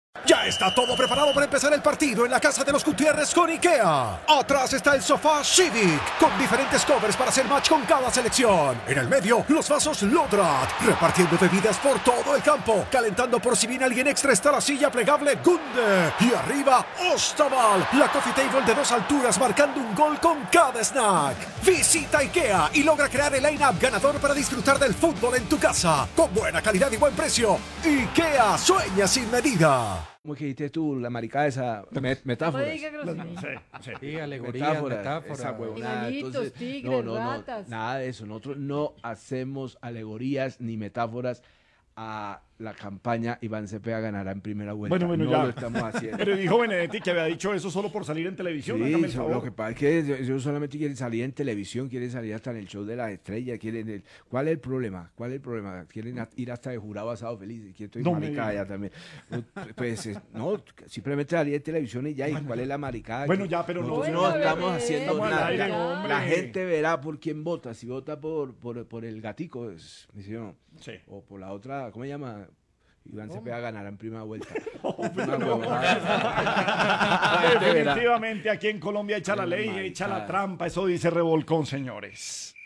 Ya está todo preparado para empezar el partido en la casa de los Gutiérrez con IKEA. Atrás está el sofá Civic, con diferentes covers para hacer match con cada selección. En el medio, los vasos Lodrat, repartiendo bebidas por todo el campo. Calentando por si viene alguien extra está la silla plegable Gunde. Y arriba, Ostaval, la coffee table de 2 alturas marcando un gol con cada snack. Visita IKEA y logra crear el line-up ganador para disfrutar del fútbol en tu casa. Con buena calidad y buen precio. IKEA, sueña sin medida. ¿Cómo que dijiste tú? La maricada esa metáforas. No diga grosería. Sí, alegorías, metáforas. Esa huevonada. Animalitos, Entonces, tigres, no, ratas. nada de eso. Nosotros no hacemos alegorías ni metáforas a la campaña Iván Cepeda ganará en primera vuelta. Bueno, no ya. lo estamos haciendo. Pero dijo Benedetti que había dicho eso solo por salir en televisión. Sí, Hágame el favor. lo que pasa es que ellos solamente quieren salir en televisión, quieren salir hasta en el show de las estrellas. ¿Cuál es el problema? Quieren ir hasta de jurado asado feliz. Que estoy No me maricada diga. ya también. Pues no, simplemente salir en televisión y ya. ¿Y cuál es la maricada? Bueno, Que ya, pero nosotros no, no Oiga, estamos bebé, haciendo estamos al nada. aire, ya. hombre. La gente verá por quién vota. Si vota por el gatico, ¿me hicieron? Sí. O por la otra, ¿cómo se llama? Iván Cepeda ganará en primera vuelta. pero Una no. huevonada. La gente verá. Definitivamente aquí en Colombia echa la ley, Una echa la maricada. trampa. Eso dice Revolcón, señores.